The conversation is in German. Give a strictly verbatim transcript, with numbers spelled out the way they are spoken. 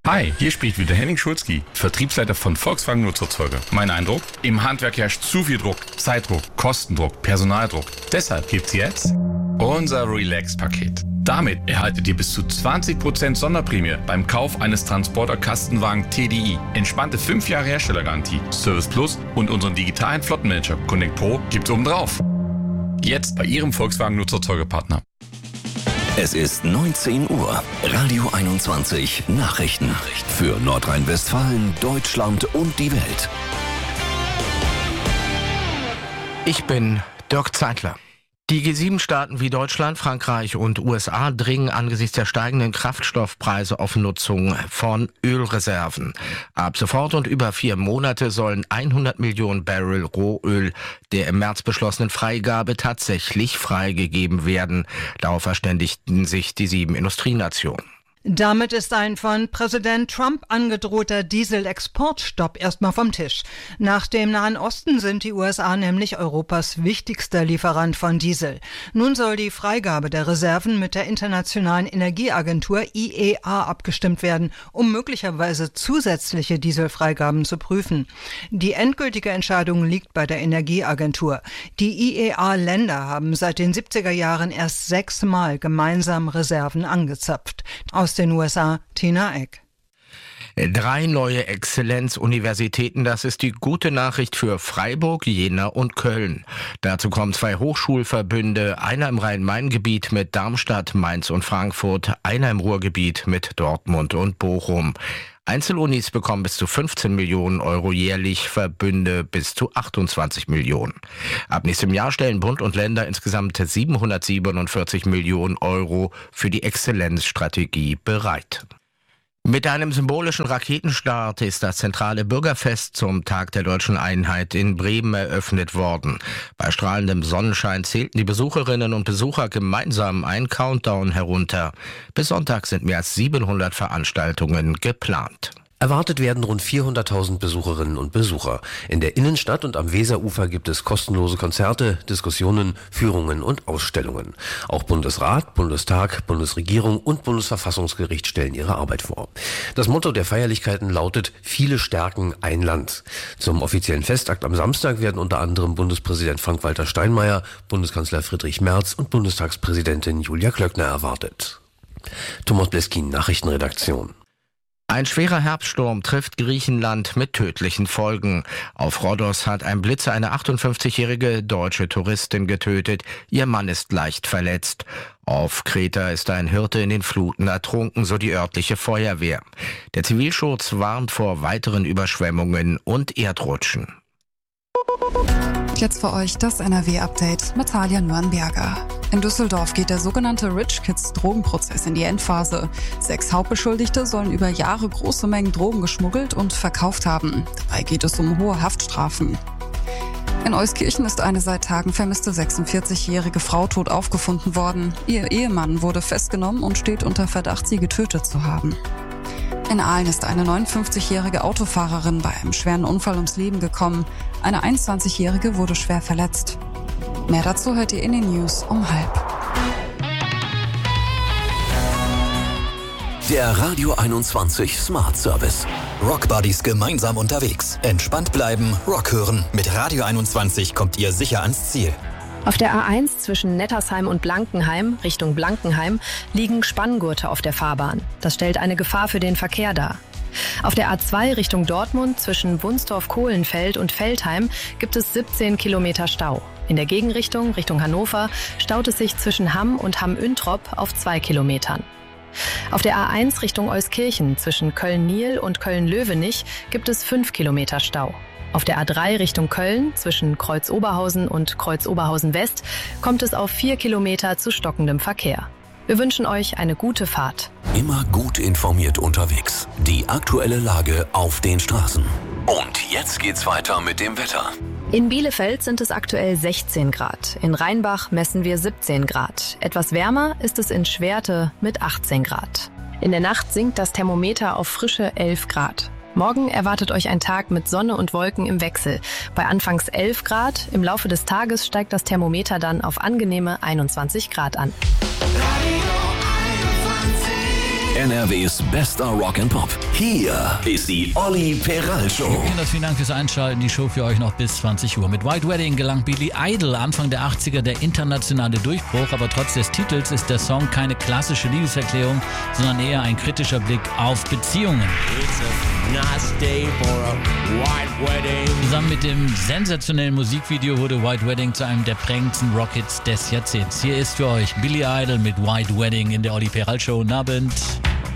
Hi, hier spricht wieder Henning Schulzki, Vertriebsleiter von Volkswagen Nutzerzeuger. Mein Eindruck? Im Handwerk herrscht zu viel Druck, Zeitdruck, Kostendruck, Personaldruck. Deshalb gibt's jetzt unser Relax-Paket. Damit erhaltet ihr bis zu zwanzig Prozent Sonderprämie beim Kauf eines Transporter-Kastenwagen T D I. Entspannte fünf Jahre Herstellergarantie, Service Plus und unseren digitalen Flottenmanager Connect Pro gibt's obendrauf. Jetzt bei Ihrem Volkswagen Nutzerzeugerpartner. Es ist neunzehn Uhr. Radio einundzwanzig Nachrichten. Für Nordrhein-Westfalen, Deutschland und die Welt. Ich bin Dirk Zeitler. Die G sieben Staaten wie Deutschland, Frankreich und U S A dringen angesichts der steigenden Kraftstoffpreise auf Nutzung von Ölreserven. Ab sofort und über vier Monate sollen hundert Millionen Barrel Rohöl der im März beschlossenen Freigabe tatsächlich freigegeben werden. Darauf verständigten sich die sieben Industrienationen. Damit ist ein von Präsident Trump angedrohter Dieselexportstopp erstmal vom Tisch. Nach dem Nahen Osten sind die U S A nämlich Europas wichtigster Lieferant von Diesel. Nun soll die Freigabe der Reserven mit der Internationalen Energieagentur I E A abgestimmt werden, um möglicherweise zusätzliche Dieselfreigaben zu prüfen. Die endgültige Entscheidung liegt bei der Energieagentur. Die I E A-Länder haben seit den siebziger Jahren erst sechsmal gemeinsam Reserven angezapft. Aus den U S A, Tina Eck. Drei neue Exzellenzuniversitäten, das ist die gute Nachricht für Freiburg, Jena und Köln. Dazu kommen zwei Hochschulverbünde, einer im Rhein-Main-Gebiet mit Darmstadt, Mainz und Frankfurt, einer im Ruhrgebiet mit Dortmund und Bochum. Einzelunis bekommen bis zu fünfzehn Millionen Euro jährlich, Verbünde bis zu achtundzwanzig Millionen. Ab nächstem Jahr stellen Bund und Länder insgesamt siebenhundertsiebenundvierzig Millionen Euro für die Exzellenzstrategie bereit. Mit einem symbolischen Raketenstart ist das zentrale Bürgerfest zum Tag der Deutschen Einheit in Bremen eröffnet worden. Bei strahlendem Sonnenschein zählten die Besucherinnen und Besucher gemeinsam einen Countdown herunter. Bis Sonntag sind mehr als siebenhundert Veranstaltungen geplant. Erwartet werden rund vierhunderttausend Besucherinnen und Besucher. In der Innenstadt und am Weserufer gibt es kostenlose Konzerte, Diskussionen, Führungen und Ausstellungen. Auch Bundesrat, Bundestag, Bundesregierung und Bundesverfassungsgericht stellen ihre Arbeit vor. Das Motto der Feierlichkeiten lautet: Viele stärken ein Land. Zum offiziellen Festakt am Samstag werden unter anderem Bundespräsident Frank-Walter Steinmeier, Bundeskanzler Friedrich Merz und Bundestagspräsidentin Julia Klöckner erwartet. Thomas Bleskin, Nachrichtenredaktion. Ein schwerer Herbststurm trifft Griechenland mit tödlichen Folgen. Auf Rhodos hat ein Blitzer eine achtundfünfzigjährige deutsche Touristin getötet. Ihr Mann ist leicht verletzt. Auf Kreta ist ein Hirte in den Fluten ertrunken, so die örtliche Feuerwehr. Der Zivilschutz warnt vor weiteren Überschwemmungen und Erdrutschen. Jetzt für euch das N R W-Update mit Talia Nürnberger. In Düsseldorf geht der sogenannte Rich Kids Drogenprozess in die Endphase. Sechs Hauptbeschuldigte sollen über Jahre große Mengen Drogen geschmuggelt und verkauft haben. Dabei geht es um hohe Haftstrafen. In Euskirchen ist eine seit Tagen vermisste sechsundvierzigjährige Frau tot aufgefunden worden. Ihr Ehemann wurde festgenommen und steht unter Verdacht, sie getötet zu haben. In Aalen ist eine neunundfünfzigjährige Autofahrerin bei einem schweren Unfall ums Leben gekommen. Eine einundzwanzigjährige wurde schwer verletzt. Mehr dazu hört ihr in den News um halb. Der Radio einundzwanzig Smart Service. Rock Buddies gemeinsam unterwegs. Entspannt bleiben, Rock hören. Mit Radio einundzwanzig kommt ihr sicher ans Ziel. Auf der A eins zwischen Nettersheim und Blankenheim, Richtung Blankenheim, liegen Spanngurte auf der Fahrbahn. Das stellt eine Gefahr für den Verkehr dar. Auf der A zwei Richtung Dortmund zwischen Wunstorf-Kohlenfeld und Veltheim gibt es siebzehn Kilometer Stau. In der Gegenrichtung, Richtung Hannover, staut es sich zwischen Hamm und Hamm-Üntrop auf zwei Kilometern. Auf der A eins Richtung Euskirchen zwischen Köln-Niel und Köln-Löwenich gibt es fünf Kilometer Stau. Auf der A drei Richtung Köln zwischen Kreuz-Oberhausen und Kreuz-Oberhausen-West kommt es auf vier Kilometer zu stockendem Verkehr. Wir wünschen euch eine gute Fahrt. Immer gut informiert unterwegs. Die aktuelle Lage auf den Straßen. Und jetzt geht's weiter mit dem Wetter. In Bielefeld sind es aktuell sechzehn Grad. In Rheinbach messen wir siebzehn Grad. Etwas wärmer ist es in Schwerte mit achtzehn Grad. In der Nacht sinkt das Thermometer auf frische elf Grad. Morgen erwartet euch ein Tag mit Sonne und Wolken im Wechsel. Bei anfangs elf Grad, im Laufe des Tages steigt das Thermometer dann auf angenehme einundzwanzig Grad an. Radio einundzwanzig. N R Ws bester Rock and Pop. Hier ist die Olli Peral Show. Kinders, vielen Dank fürs Einschalten. Die Show für euch noch bis zwanzig Uhr. Mit White Wedding gelang Billy Idol Anfang der achtziger der internationale Durchbruch, aber trotz des Titels ist der Song keine klassische Liebeserklärung, sondern eher ein kritischer Blick auf Beziehungen. It's a nice day for a white wedding. Zusammen mit dem sensationellen Musikvideo wurde White Wedding zu einem der prägendsten Rockhits des Jahrzehnts. Hier ist für euch Billy Idol mit White Wedding in der Olli Peral Show. Guten Abend.